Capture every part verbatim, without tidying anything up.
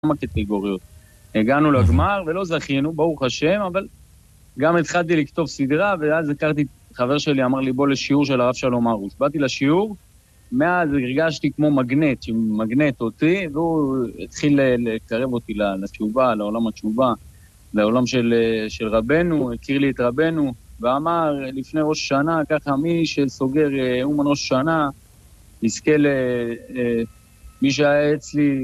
כמה קטגוריות. הגענו לגמר ולא זכינו, ברוך השם, אבל גם התחלתי לכתוב סדרה, ואז הכרתי, חבר שלי אמר לי בוא לשיעור של הרב שלום הרוש. באתי לשיעור, מאז הרגשתי כמו מגנט, שמגנט אותי, והוא התחיל לקרב אותי לתשובה, לעולם התשובה, לעולם של, של רבנו, הכיר לי את רבנו, ואמר לפני ראש שנה, ככה מי שסוגר אומן ראש שנה, יזכה למי שהיה אצלי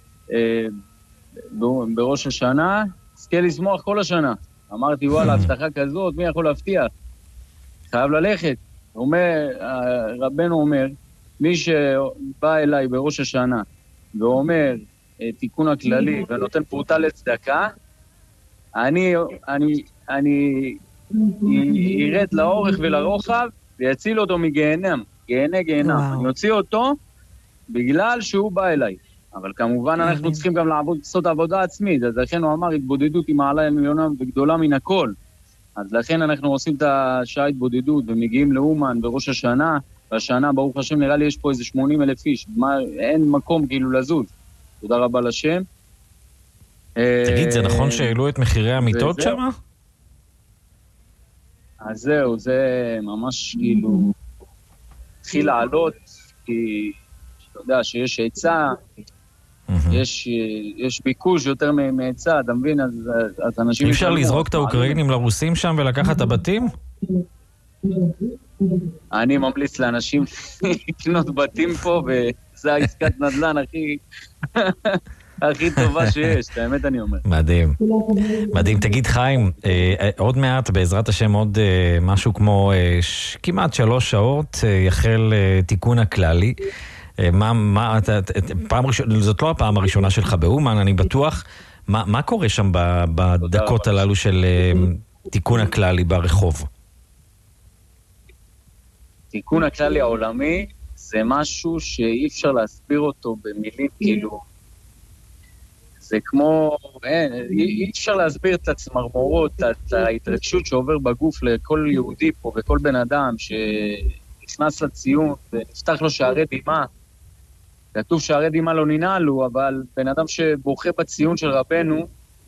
בראש השנה, יזכה לשמוח כל השנה. אמרתי, וואלה, הבטחה כזאת, מי יכול להבטיח? חייב ללכת. אומר, רבנו אומר, מי שבא אליי בראש השנה, ואומר, תיקון הכללי, ונותן פרוטה לצדקה, אני, אני, אני ירד לאורך ולרוחב, ויציל אותו מגהנם, גהנה גהנם. אני יוציא אותו בגלל שהוא בא אליי. אבל כמובן אנחנו צריכים גם לעבוד, לעשות עבודה עצמית, אז לכן הוא אמר, התבודדות היא מעלה עליונה וגדולה מן הכל. אז לכן אנחנו עושים את השעה התבודדות, ומגיעים לאומן בראש השנה, והשנה, ברוך השם, נראה לי יש פה איזה שמונים אלף איש, מה, אין מקום כאילו לזוז. תודה רבה לשם. תגיד, זה נכון שהעלו את מחירי המיטות שם? אז זהו, זה ממש כאילו, התחיל לעלות, כי אתה יודע שיש היצע, יש, יש ביקוש יותר מהיצע, אתה מבין? אז, אז אנשים... אי אפשר לזרוק את האוקראינים לרוסים שם ולקחת את הבתים? אני ממליץ לאנשים לקנות בתים פה, וזה העסקת נדל"ן הכי... הכי טובה שיש, האמת אני אומר. מדהים. מדהים. תגיד חיים, עוד מעט, בעזרת השם, עוד משהו כמו כמעט שלוש שעות, יחל תיקון הכללי. מה, מה, פעם ראשונה, זאת לא הפעם הראשונה שלך באומן, אני בטוח. מה, מה קורה שם בדקות הללו של תיקון הכללי ברחוב? תיקון הכללי העולמי זה משהו שאי אפשר להסביר אותו במילים כאילו, זה כמו, אין, אי אפשר להסביר את הצמרמורות, את ההתרגשות שעובר בגוף לכל יהודי פה וכל בן אדם שנכנס לציון ונפתח לו שערי דימה. כתוב שערי דימה לא ננעלו, אבל בן אדם שבוכה בציון של רבנו,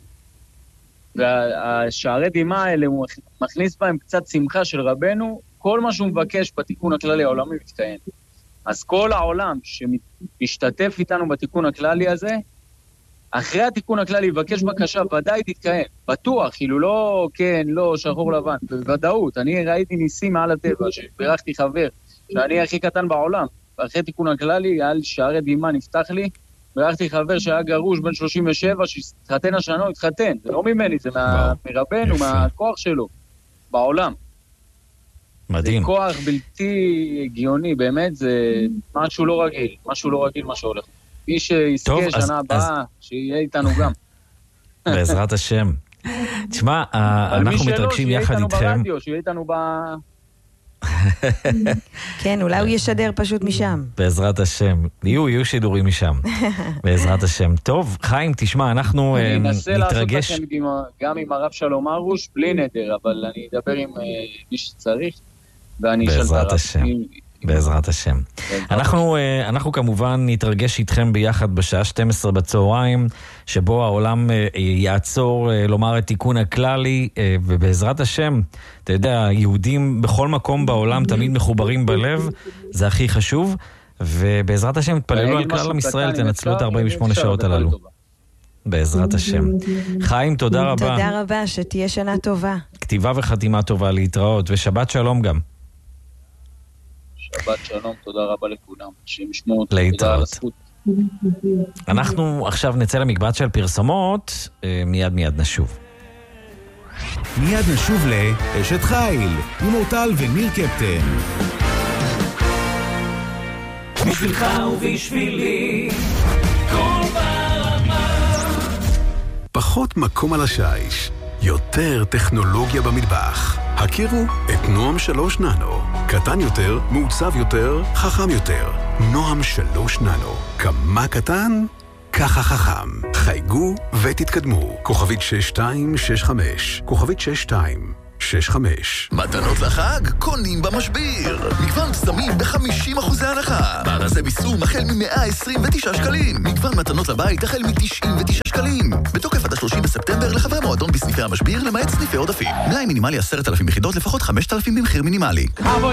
והשערי דימה האלה הוא מכניס בהם קצת שמחה של רבנו, כל מה שהוא מבקש בתיקון הכללי העולמי מתקיים. אז כל העולם שמשתתף איתנו בתיקון הכללי הזה, אחרי התיקון הכללי יבקש בקשה, ודאי תתקיים. בטוח, כאילו לא כן, לא שחור לבן, בוודאות. אני ראיתי ניסים מעל הטבע, שברכתי חבר, שאני הכי קטן בעולם. אחרי תיקון הכללי, על שערי דימה נפתח לי, ברכתי חבר שהיה גרוש בן שלושים ושבע, שהתחתן השנה, התחתן. זה לא ממני, זה מרבנו, מהכוח שלו, בעולם. מדהים. זה כוח בלתי הגיוני, באמת, זה משהו לא רגיל, משהו לא רגיל מה שהולך. מי שיזכה שנה הבאה, שיהיה איתנו גם. בעזרת השם. תשמע, אנחנו מתרגשים יחד איתכם. שיהיה איתנו ברדיו, שיהיה איתנו ב... כן, אולי הוא ישדר פשוט משם. בעזרת השם. יהיו, יהיו שידורים משם. בעזרת השם. טוב, חיים, תשמע, אנחנו נתרגש. אני אנסה לעשות לכם גם עם הרב שלום הרוש, בלי נדר, אבל אני אדבר עם מי שצריך, ואני אשאל את הרב. בעזרת השם. בעזרת השם. אנחנו, אנחנו כמובן נתרגש איתכם ביחד בשעה שתים עשרה בצהריים, שבו העולם יעצור לומר את תיקון הכללי, ובעזרת השם, אתה יודע, יהודים בכל מקום בעולם תמיד מחוברים בלב, זה הכי חשוב, ובעזרת השם תפללו על כלל עם ישראל, תנצלו את ארבעים ושמונה שעות הללו. בעזרת השם. חיים, תודה רבה. תודה רבה, שתהיה שנה טובה. כתיבה וחתימה טובה, להתראות, ושבת שלום גם. שבת שלום, תודה רבה לכולם. שישמעו, תודה על הזכות. אנחנו עכשיו נצא למקבץ של פרסומות, מיד מיד נשוב. מיד נשוב לאשת חיל, עם אורטל וניר קפטן. בשבילך ובשבילי, כל ברמה. פחות מקום על השיש, יותר טכנולוגיה במטבח. הכירו את נועם שלוש ננו. קטן יותר, מעוצב יותר, חכם יותר. נועם שלוש ננו. כמה קטן? ככה חכם. חייגו ותתקדמו. כוכבית שש שתיים שש חמש. כוכבית שש שתיים שש חמש. מתנות לחג? קונים במשביר. מגוון פסמים ב-חמישים אחוזי הנחה. מארזי ביסום החל מ-מאה עשרים ותשעה שקלים. מגוון מתנות לבית החל מ-תשעים ותשעה שקלים. בתוקף עד ה-שלושים בספטמבר לחברי מועדון בסניפי המשביר למעט סניפי עודפים. מלאי מינימלי עשרת אלפים יחידות לפחות חמשת אלפים במחיר מינימלי.